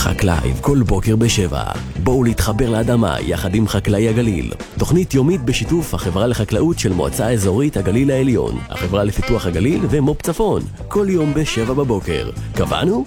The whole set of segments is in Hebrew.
חקלאי כל בוקר ב7. בואו להתחבר לאדמה יחד עם חקלאי הגליל. תוכנית יומית בשיתוף החברה לחקלאות של מועצה אזורית הגליל העליון, החברה לפיתוח הגליל ומו"פ צפון. כל יום ב7 בבוקר. קבענו?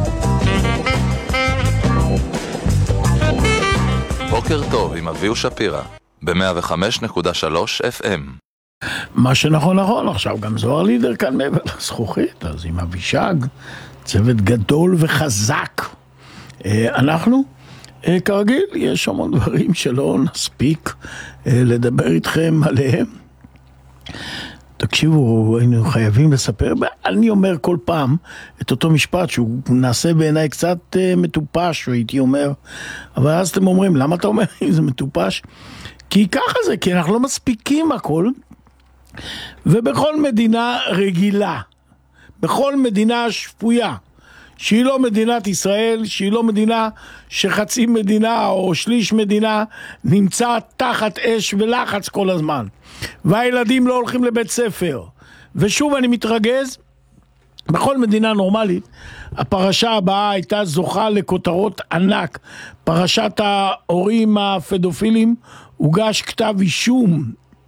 בוקר טוב עם אביהו שפירא ב-105.3 FM. מה שנכון, עכשיו גם זוהר לידר כאן מעבר לזכוכית, אז עם אבישג, צוות גדול וחזק. אנחנו, כרגיל, יש המון דברים שלא נספיק לדבר איתכם עליהם. תקשיבו, היינו חייבים לספר, אני אומר כל פעם את אותו משפט שהוא נעשה בעיניי קצת מטופש, הייתי אומר, אבל אז אתם אומרים, למה אתה אומר אם זה מטופש? כי ככה זה, כי אנחנו לא מספיקים הכל, ובכל מדינה רגילה, בכל מדינה שפויה, שהיא לא מדינת ישראל, שהיא לא מדינה שחצי מדינה או שליש מדינה נמצא תחת אש ולחץ כל הזמן, והילדים לא הולכים לבית ספר. ושוב אני מתרגז, בכל מדינה נורמלית הפרשה הבאה הייתה זוכה לכותרות ענק, פרשת ההורים הפדופילים. הוגש כתב אישום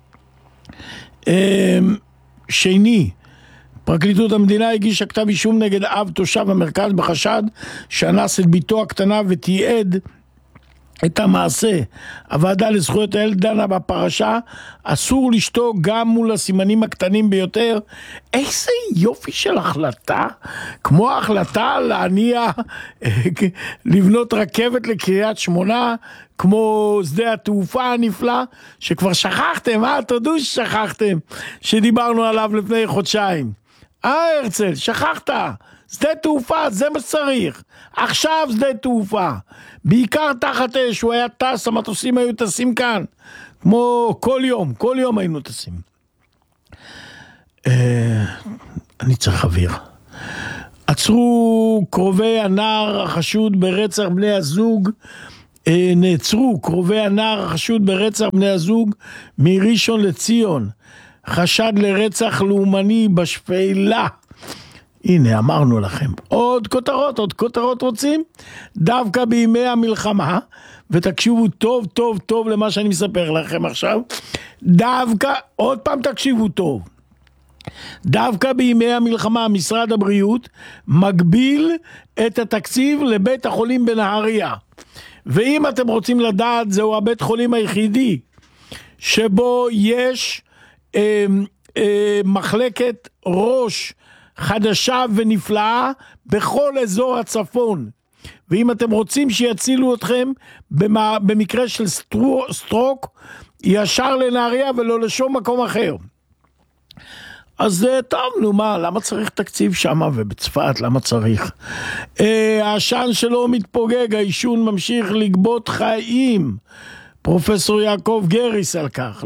שני, פרקליטות המדינה הגישה כתב אישום נגד אב תושב המרכז בחשד שאנס את ביתו הקטנה ותיעד את המעשה. הוועדה לזכויות הילד דנה בפרשה, אסור לשתוק גם מול הסימנים הקטנים ביותר. איזה יופי של החלטה, כמו ההחלטה להניע, לבנות רכבת לקריית שמונה, כמו שדה התעופה הנפלא, שכבר שכחתם, תודו ששכחתם, שדיברנו עליו לפני חודשיים. הרצל, שכחת, שדה תעופה, זה מה שצריך. עכשיו שדה תעופה, בעיקר תחת אש, הוא היה טס, המטוסים היו טסים כאן, כמו כל יום היינו טסים. אני צריך אוויר. עצרו קרובי הנער החשוד ברצח בני הזוג, נעצרו קרובי הנער החשוד ברצח בני הזוג מראשון לציון, חשד לרצח לאומני בשפלה. הנה, אמרנו לכם, עוד כותרות רוצים? דווקא בימי המלחמה, ותקשיבו טוב למה שאני מספר לכם עכשיו, דווקא, עוד פעם תקשיבו טוב, דווקא בימי המלחמה משרד הבריאות מגביל את התקציב לבית החולים בנהריה. ואם אתם רוצים לדעת, זהו הבית חולים היחידי שבו יש מחלקת ראש חדשה ונפלאה בכל אזור הצפון. ואם אתם רוצים שיצילו אתכם במקרה של סטרוק, ישר לנהריה ולא לשום מקום אחר. אז טוב, נו מה, למה צריך תקציב שם ובצפת, למה צריך? העשן שלו מתפוגג, העישון ממשיך לגבות חיים. פרופסור יעקב גריס על כך.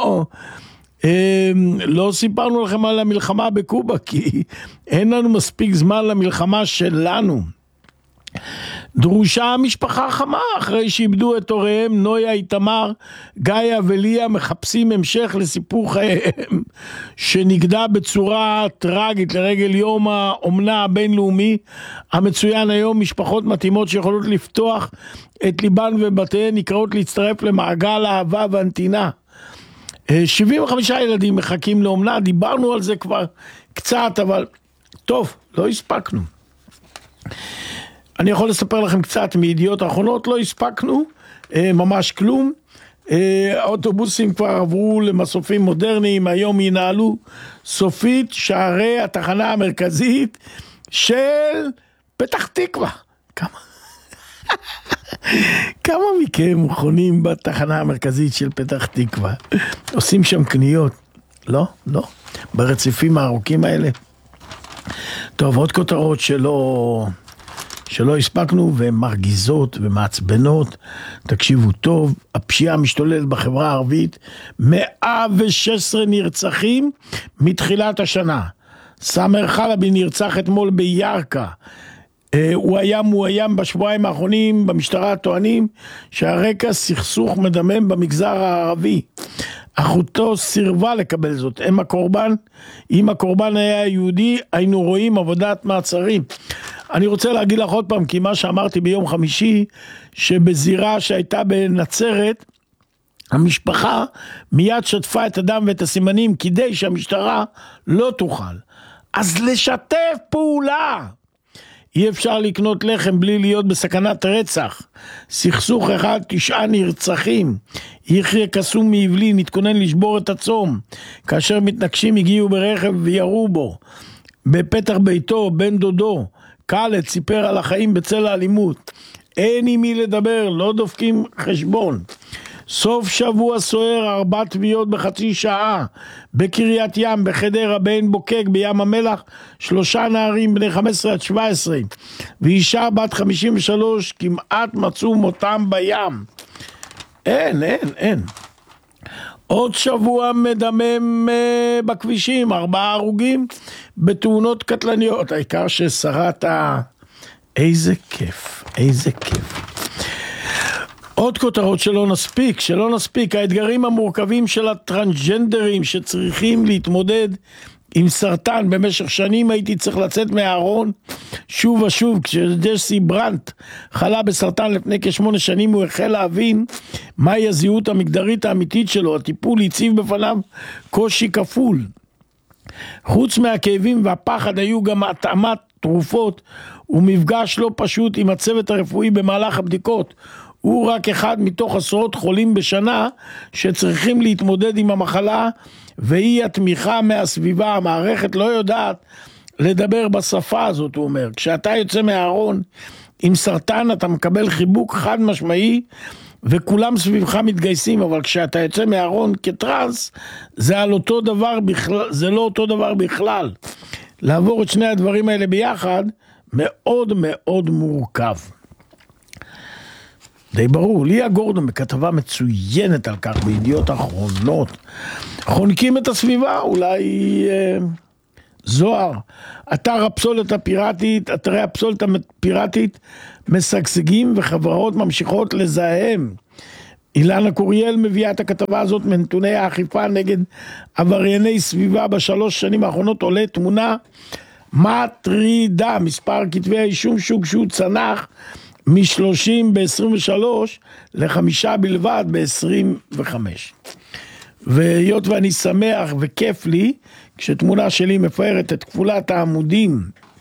לא סיפרנו לכם על המלחמה בקובה, כי אין לנו מספיק זמן למלחמה שלנו. דרושה משפחה חמה אחרי שאיבדו את הוריהם. נויה, איתמר, גאיה וליה מחפשים המשך לסיפור חייהם שנגדע בצורה טרגית לרגל יום האומנה הבינלאומי המצוין היום. משפחות מתאימות שיכולות לפתוח את ליבן ובתיהן נקראות להצטרף למעגל האהבה והנתינה. 75 ילדים מחכים לאומנה, דיברנו על זה כבר קצת, אבל טוב, לא הספקנו. אני יכול לספר לכם קצת מידיעות האחרונות, לא הספקנו, ממש כלום. האוטובוסים כבר עברו למסופים מודרניים, היום ינעלו סופית שערי התחנה המרכזית של פתח תקווה. כמה מכם חונים בתחנה המרכזית של פתח תקווה? עושים שם קניות? לא? ברציפים הארוכים האלה? טוב, עוד כותרות שלא הספקנו ומרגיזות ומעצבנות. תקשיבו טוב, הפשיעה משתוללת בחברה הערבית, 116 נרצחים מתחילת השנה. סאמר חלבי נרצח אתמול בירכא. הוא היה מאוים בשבועיים האחרונים. במשטרה טוענים שהרקע סכסוך מדמם במגזר הערבי. אחותו סירבה לקבל זאת. אם הקורבן היה יהודי, היינו רואים עבודת מעצרים. אני רוצה להגיד לך עוד פעם, כי מה שאמרתי ביום חמישי, שבזירה שהייתה בנצרת, המשפחה מיד שטפה את הדם ואת הסימנים, כדי שהמשטרה לא תוכל. אז לשתף פעולה. אי אפשר לקנות לחם בלי להיות בסכנת רצח. סכסוך אחד, 9 נרצחים. יחיה קסום מאבלין התכונן לשבור את הצום. כאשר מתנגשים הגיעו ברכב וירו בו. בפתח ביתו, בן דודו, קלט סיפר על החיים בצל האלימות. אין עם מי לדבר, לא דופקים חשבון. סוף שבוע סוער, 4 תביעות בחצי שעה. בקריית ים, בחדרה, בעין בוקק, בים המלח, 3 נערים בני 15 עד 17. ואישה בת 53 כמעט מצאו מותם בים. אין. עוד שבוע מדמם בכבישים, 4 הרוגים בתאונות קטלניות. העיקר ששרת איזה כיף. עוד כותרות שלא נספיק, האתגרים המורכבים של הטרנסג'נדרים שצריכים להתמודד עם סרטן. במשך שנים הייתי צריך לצאת מהארון שוב ושוב. כשג'סי ברנט חלה בסרטן לפני כ8 שנים, הוא החל להבין מהי הזהות המגדרית האמיתית שלו. הטיפול הציב בפניו קושי כפול. חוץ מהכאבים והפחד היו גם התאמת תרופות ומפגש לא פשוט עם הצוות הרפואי במהלך הבדיקות. הוא רק אחד מתוך עשרות חולים בשנה שצריכים להתמודד עם המחלה, והיא התמיכה מהסביבה. המערכת לא יודעת לדבר בשפה הזאת, הוא אומר. כשאתה יוצא מהארון עם סרטן אתה מקבל חיבוק חד משמעי וכולם סביבך מתגייסים, אבל כשאתה יוצא מהארון כטרנס זה לא אותו דבר בכלל. לעבור את שני הדברים האלה ביחד מאוד מאוד מורכב. די ברור, ליה גורדון בכתבה מצוינת על כך בידיעות אחרונות. חונקים את הסביבה, אולי זוהר. אתרי הפסולת הפיראטית משגשגים וחברות ממשיכות לזהם. אילנה קוריאל מביאה את הכתבה הזאת מנתוני האכיפה נגד עברייני סביבה ב3 שנים האחרונות. עולה תמונה מטרידה, מספר כתבי האישום שהוגשו צנח מ-30 ב-23 ל5 בלבד ב-25. והיות ואני שמח וכיף לי כשתמונה שלי מפארת את כפולת העמודים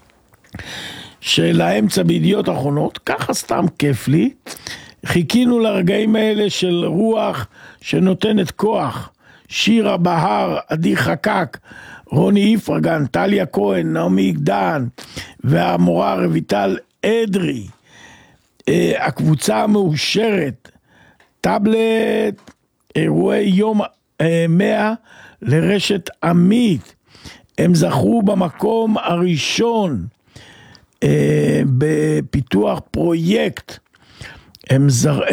של האמצע בידיעות אחרונות, ככה סתם כיף לי. חיכינו לרגעים האלה של רוח שנותנת כוח. שירה בהר, עדי חקק, רוני איפרגן, טליה כהן, נעמי גדן והמורה רויטל אדרי. הקבוצה המאושרת, טאבלט, אירועי יום 100 לרשת עמית. הם זכו במקום הראשון בפיתוח פרויקט. הם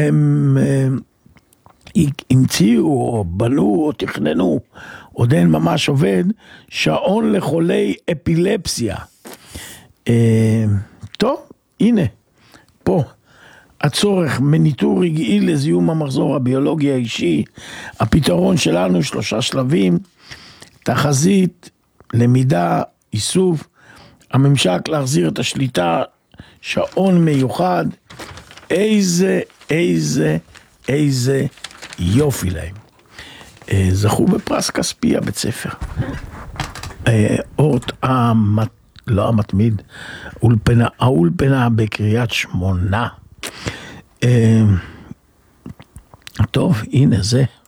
המציאו או בנו או תכננו, עוד אין ממש עובד, שעון לחולי אפילפסיה. טוב, הנה, פה הצורך מניטור רגעי לזיהום המחזור הביולוגי האישי. הפתרון שלנו 3 שלבים: תחזית, למידה, איסוף, הממשק להחזיר את השליטה, שעון מיוחד. איזה יופי להם. זכו בפרס כספי הבית ספר. אורט לא המתמיד, האולפנה בקריית שמונה. טוב, הנה זה.